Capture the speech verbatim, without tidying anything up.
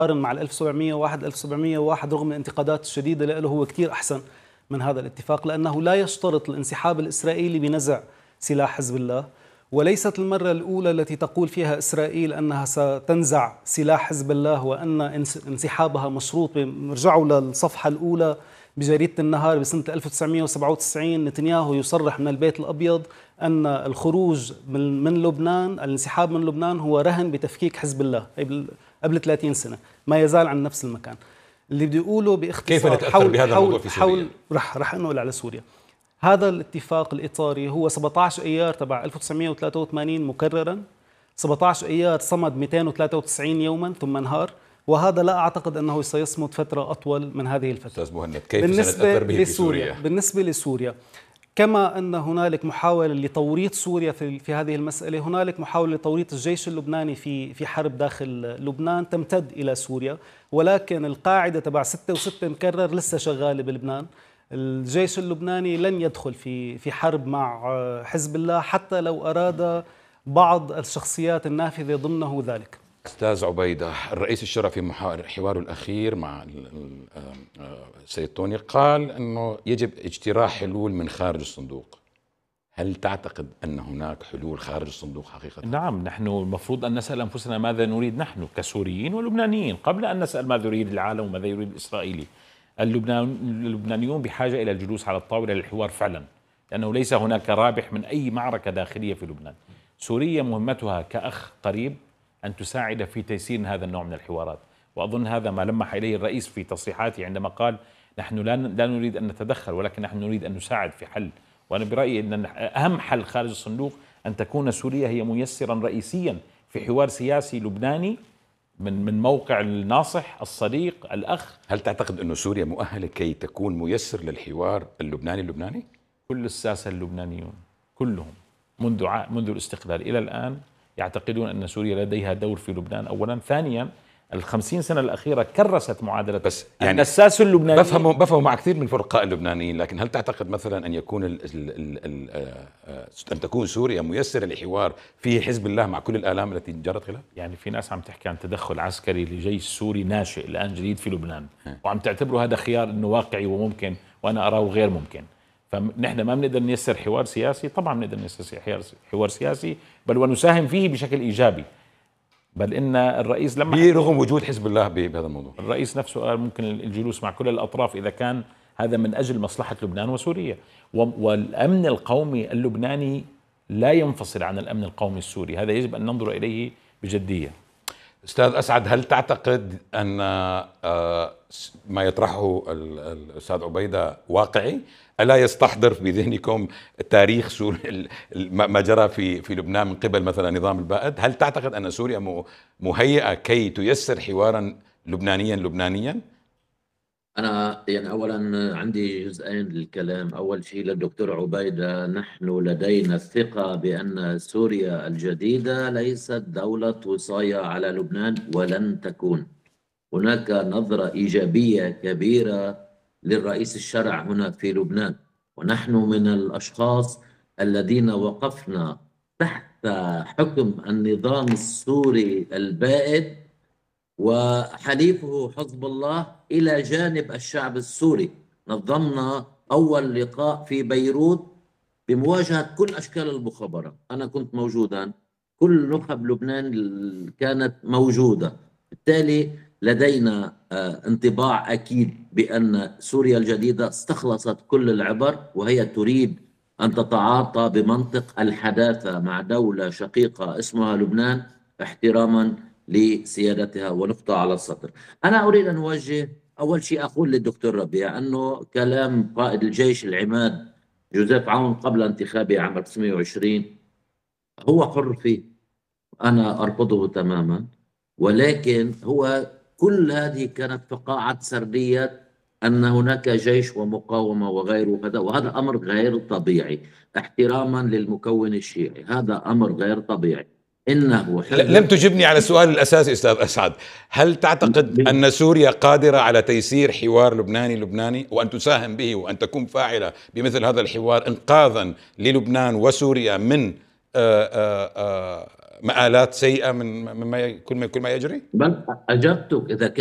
مع ألف وسبعمئة وواحد ألف وسبعمئة وواحد رغم الانتقادات الشديدة له هو كتير أحسن من هذا الاتفاق، لأنه لا يشترط الانسحاب الإسرائيلي بنزع سلاح حزب الله. وليست المرة الأولى التي تقول فيها إسرائيل أنها ستنزع سلاح حزب الله وأن انسحابها مشروط. نرجعوا للصفحة الأولى بجريدة النهار بسنة ألف وتسعمئة وسبعة وتسعين، نتنياهو يصرح من البيت الأبيض أن الخروج من لبنان، الانسحاب من لبنان هو رهن بتفكيك حزب الله قبل ثلاثين سنة، ما يزال عن نفس المكان. اللي بدي أقوله باختصار كيف نتأثر بهذا الموضوع في سوريا؟ حول رح رح أنقل على سوريا. هذا الاتفاق الإطاري هو سبعة عشر أيار تبع ألف وتسعمئة وثلاثة وثمانين مكررا، سبعة عشر أيار صمد مئتين وثلاثة وتسعين يوما ثم انهار، وهذا لا أعتقد أنه سيصمد فترة أطول من هذه الفترة. أستاذ مهند، كيف بالنسبة سنتأثر به في لسوريا سوريا؟ بالنسبة لسوريا كما أن هنالك محاولة لتوريط سوريا في في هذه المسألة، هنالك محاولة لتوريط الجيش اللبناني في في حرب داخل لبنان تمتد إلى سوريا، ولكن القاعدة تبع ستة وستة مكرر لسه شغالة بلبنان. الجيش اللبناني لن يدخل في في حرب مع حزب الله حتى لو أراد بعض الشخصيات النافذة ضمنه ذلك. أستاذ عبيدة، الرئيس الشرفي في حواره الأخير مع السيد طوني قال أنه يجب اجتراح حلول من خارج الصندوق. هل تعتقد أن هناك حلول خارج الصندوق حقيقة؟ نعم، نحن المفروض أن نسأل أنفسنا ماذا نريد نحن كسوريين ولبنانيين قبل أن نسأل ماذا يريد العالم وماذا يريد الإسرائيلي. اللبنانيون بحاجة إلى الجلوس على الطاولة للحوار فعلا، لأنه ليس هناك رابح من أي معركة داخلية في لبنان. سوريا مهمتها كأخ قريب أن تساعد في تيسير هذا النوع من الحوارات، وأظن هذا ما لمح إليه الرئيس في تصريحاته عندما قال نحن لا نريد أن نتدخل ولكن نحن نريد أن نساعد في حل. وأنا برأيي أن أهم حل خارج الصندوق أن تكون سوريا هي ميسرا رئيسيا في حوار سياسي لبناني من من موقع الناصح الصديق الأخ. هل تعتقد أن سوريا مؤهلة كي تكون ميسر للحوار اللبناني اللبناني؟ كل الساسة اللبنانيون كلهم منذ منذ الاستقلال إلى الآن يعتقدون أن سوريا لديها دور في لبنان أولا. ثانيا، الخمسين سنة الأخيرة كرست معادلة بس يعني أن الساس اللبناني بفهمه بفهمه مع كثير من الفرقاء اللبنانيين، لكن هل تعتقد مثلا أن يكون ال ال ال أن تكون سوريا ميسرة لحوار فيه حزب الله مع كل الآلام التي جرت خلال؟ يعني في ناس عم تحكي عن تدخل عسكري لجيش سوري ناشئ الآن جديد في لبنان، وعم تعتبره هذا خيار إنه واقعي وممكن، وأنا أراه غير ممكن. فنحن ما بنقدر نيسر حوار سياسي، طبعا بنقدر نيسر حوار سياسي بل ونساهم فيه بشكل إيجابي، بل إن الرئيس لما رغم وجود حزب الله بهذا الموضوع الرئيس نفسه قال ممكن الجلوس مع كل الأطراف إذا كان هذا من أجل مصلحة لبنان وسوريا. والأمن القومي اللبناني لا ينفصل عن الأمن القومي السوري، هذا يجب أن ننظر إليه بجدية. أستاذ أسعد، هل تعتقد أن ما يطرحه الأستاذ عبيدة واقعي؟ ألا يستحضر بذهنكم تاريخ سوريا ما جرى في في لبنان من قبل مثلا نظام البائد؟ هل تعتقد أن سوريا مهيئة كي تيسر حوارا لبنانيا لبنانيا؟ أنا يعني أولا عندي جزئين للكلام. أول شيء للدكتور عبيدة، نحن لدينا الثقة بأن سوريا الجديدة ليست دولة وصاية على لبنان ولن تكون. هناك نظرة إيجابية كبيرة للرئيس الشرع هنا في لبنان، ونحن من الأشخاص الذين وقفنا تحت حكم النظام السوري البائد وحليفه حزب الله إلى جانب الشعب السوري. نظمنا أول لقاء في بيروت بمواجهة كل أشكال المخابرات، أنا كنت موجودا، كل نخب لبنان كانت موجودة. بالتالي لدينا انطباع أكيد بأن سوريا الجديدة استخلصت كل العبر، وهي تريد أن تتعاطى بمنطق الحداثة مع دولة شقيقة اسمها لبنان احتراما لسيادتها. ونقطة على السطر، أنا أريد أن أوجه أول شيء أقول للدكتور ربيع أنه كلام قائد الجيش العماد جوزيف عون قبل انتخابه عام ألف وتسعمئة وعشرين هو حر فيه، أنا أرفضه تماما، ولكن هو كل هذه كانت فقاعة سردية أن هناك جيش ومقاومة وغيره كذا، وهذا أمر غير طبيعي احتراما للمكون الشيعي، هذا أمر غير طبيعي. إنه لم تجبني على السؤال الأساسي أستاذ أسعد، هل تعتقد أن سوريا قادرة على تيسير حوار لبناني لبناني وأن تساهم به وأن تكون فاعلة بمثل هذا الحوار إنقاذا للبنان وسوريا من آآ آآ مآلات سيئة من مما كل ما كل ما يجري؟ بل أجبتك إذا